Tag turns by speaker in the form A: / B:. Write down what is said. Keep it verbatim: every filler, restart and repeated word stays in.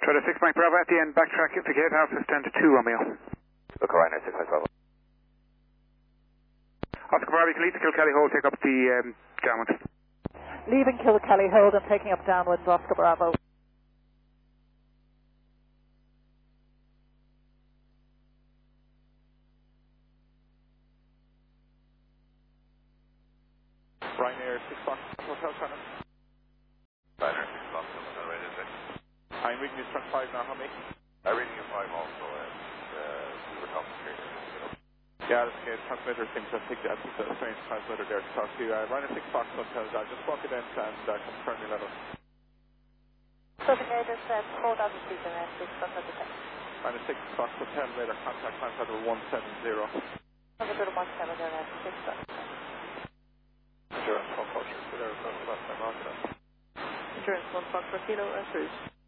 A: Try to fix Mike Bravo at the end, backtrack if the gate Alpha, stand to two Romeo.
B: Look, Ryanair six five Bravo.
A: Oscar Bravo, you can lead the Kilkelly hold, take up the um, downwind.
C: Leaving Kilkelly hold and taking up downwards, Oscar Bravo.
D: Ryanair six Fox Hotel Channel.
B: Ryanair six Fox Hotel, right, is it?
D: I'm reading you track five now, how many?
B: I'm reading you five also, and uh, we were talking here.
D: Yeah, that's okay. Transmitter seems to have picked it. I think a strange transmitter there to talk to you. Uh, Ryanair six Fox Hotel, uh, just walk it in and uh, confirm your level.
C: Designated says four thousand feet and then six Fox Hotel.
D: Ryanair six Fox Hotel, radar contact climb level one seven zero.
C: Level one seven zero and six Fox Hotel.
D: Endurance one Fox, so there was no last time on that.
C: Endurance one Fox for kilo and cruise.